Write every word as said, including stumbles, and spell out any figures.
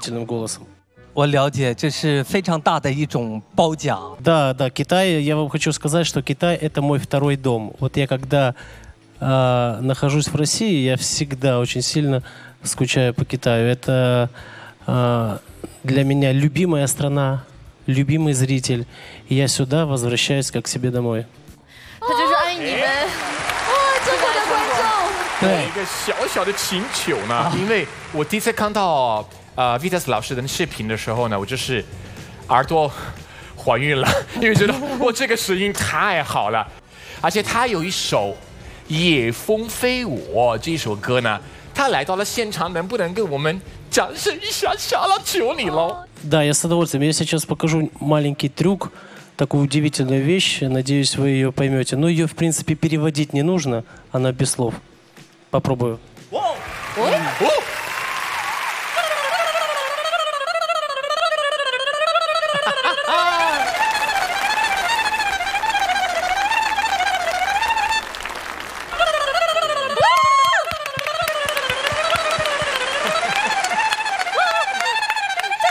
удивительным голосом. 我了解，这是非常大的一种褒奖。 Да, да, Китай, я вам хочу сказать, что Китай — это мой второй дом. Вот я когда э, нахожусь в России, я всегда очень сильно скучаю по Китаю. Это э, для меня любимая страна, любимый зритель. И я сюда возвращаюсь как к себе домой. 他就是爱你们，哇，中国的观众。 有一个小小的请求呢，因为我第一次看到呃 Vitas 老师的视频的时候呢，我就是耳朵怀孕了，因为觉得哇这个声音太好了，而且他有一首《野风飞我》这一首歌呢，他来到了现场，能不能跟我们展示一下下了？求你喽！ Да, я с удовольствием. Я сейчас покажу маленький трюк, такую удивительную вещь. Надеюсь, вы ее поймете. Но ее, в принципе, переводить не нужно. Она без слов. Попробую. О